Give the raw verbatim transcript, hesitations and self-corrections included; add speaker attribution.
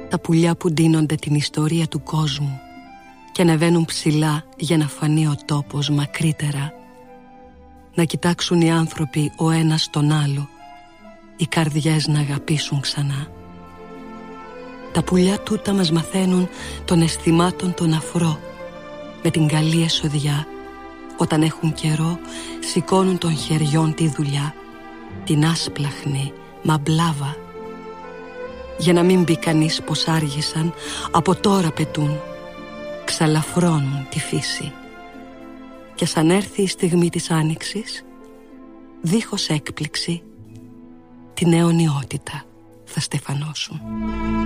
Speaker 1: Τα πουλιά που ντύνονται την ιστορία του κόσμου και ανεβαίνουν ψηλά για να φανεί ο τόπος μακρύτερα. Να κοιτάξουν οι άνθρωποι ο ένας τον άλλο, οι καρδιές να αγαπήσουν ξανά. Τα πουλιά τούτα μας μαθαίνουν των αισθημάτων τον αφρό. Με την καλή εσοδιά, όταν έχουν καιρό, σηκώνουν των χεριών τη δουλειά, την άσπλαχνη μαμπλάβα. Για να μην πει κανείς πως άργησαν, από τώρα πετούν, ξαλαφρώνουν τη φύση. Και σαν έρθει η στιγμή της άνοιξης, δίχως έκπληξη, την αιωνιότητα θα στεφανώσουν.